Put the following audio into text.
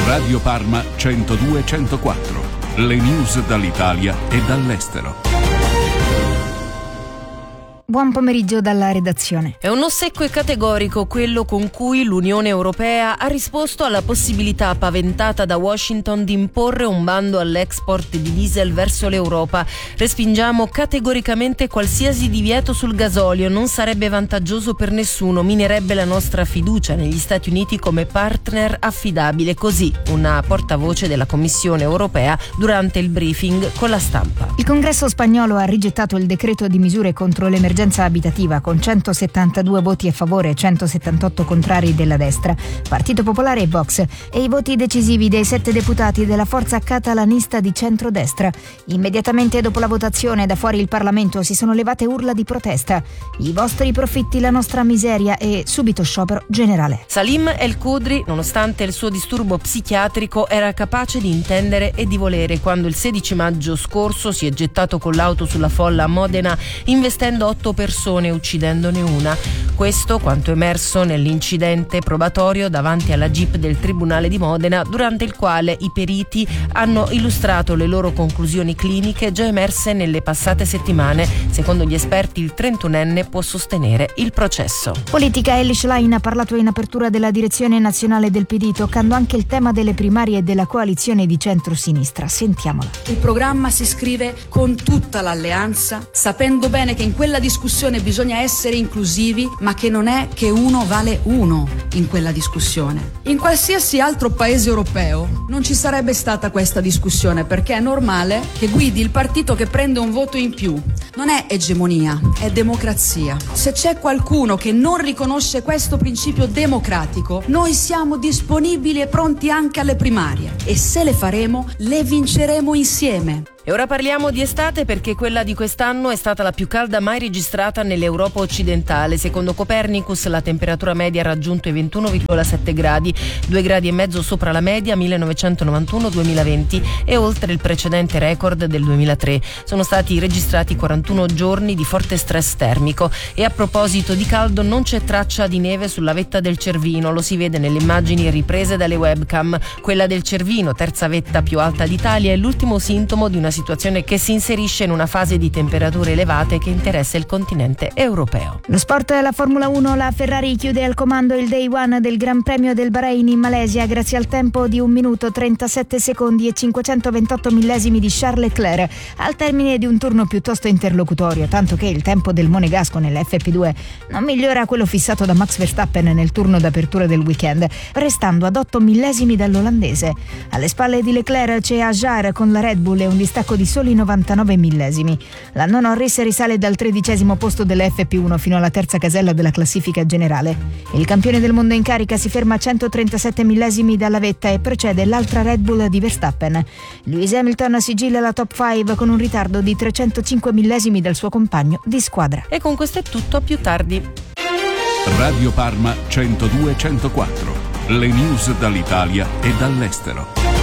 Radio Parma 102-104. Le news dall'Italia e dall'estero. Buon pomeriggio dalla redazione. È un no secco e categorico quello con cui l'Unione Europea ha risposto alla possibilità paventata da Washington di imporre un bando all'export di diesel verso l'Europa. Respingiamo categoricamente qualsiasi divieto sul gasolio, non sarebbe vantaggioso per nessuno, minerebbe la nostra fiducia negli Stati Uniti come partner affidabile. Così una portavoce della Commissione Europea durante il briefing con la stampa. Il Congresso spagnolo ha rigettato il decreto di misure contro l'emergenza abitativa con 172 voti a favore e 178 contrari della destra, Partito Popolare e Vox, e i voti decisivi dei 7 deputati della forza catalanista di centrodestra. Immediatamente dopo la votazione da fuori il Parlamento si sono levate urla di protesta. I vostri profitti, la nostra miseria, e subito sciopero generale. Salim El Khudri, nonostante il suo disturbo psichiatrico, era capace di intendere e di volere quando il 16 maggio scorso si è gettato con l'auto sulla folla a Modena, investendo 8 persone, uccidendone una. Questo quanto emerso nell'incidente probatorio davanti alla Jeep del Tribunale di Modena, durante il quale i periti hanno illustrato le loro conclusioni cliniche già emerse nelle passate settimane. Secondo gli esperti, il 31enne può sostenere il processo. Politica. Elly Schlein ha parlato in apertura della direzione nazionale del PD, toccando anche il tema delle primarie della coalizione di centro-sinistra. Sentiamola. Il programma si scrive con tutta l'alleanza, sapendo bene che in quella discussione bisogna essere inclusivi, ma che non è che uno vale uno in quella discussione. In qualsiasi altro paese europeo non ci sarebbe stata questa discussione, perché è normale che guidi il partito che prende un voto in più. Non è egemonia, è democrazia. Se c'è qualcuno che non riconosce questo principio democratico, noi siamo disponibili e pronti anche alle primarie, e se le faremo, le vinceremo insieme. E ora parliamo di estate, perché quella di quest'anno è stata la più calda mai registrata nell'Europa occidentale. Secondo Copernicus la temperatura media ha raggiunto i 21,7 gradi, 2 gradi e mezzo sopra la media 1991-2020 e oltre il precedente record del 2003. Sono stati registrati 41 giorni di forte stress termico. E a proposito di caldo, non c'è traccia di neve sulla vetta del Cervino, lo si vede nelle immagini riprese dalle webcam. Quella del Cervino, terza vetta più alta d'Italia, è l'ultimo sintomo di una situazione che si inserisce in una fase di temperature elevate che interessa il continente europeo. Lo sport, la Formula 1, la Ferrari chiude al comando il day one del Gran Premio del Bahrain in Malesia grazie al tempo di 1 minuto 37 secondi e 528 millesimi di Charles Leclerc, al termine di un turno piuttosto interlocutorio, tanto che il tempo del monegasco nell'FP2 non migliora quello fissato da Max Verstappen nel turno d'apertura del weekend, restando ad 8 millesimi dall'olandese. Alle spalle di Leclerc c'è Ajar con la Red Bull e un distacco di soli 99 millesimi. Lando Norris risale dal 13° posto dell'FP1 fino alla terza casella della classifica generale. Il campione del mondo in carica si ferma a 137 millesimi dalla vetta e precede l'altra Red Bull di Verstappen. Lewis Hamilton sigilla la top 5 con un ritardo di 305 millesimi dal suo compagno di squadra. E con questo è tutto, a più tardi. Radio Parma 102-104. Le news dall'Italia e dall'estero.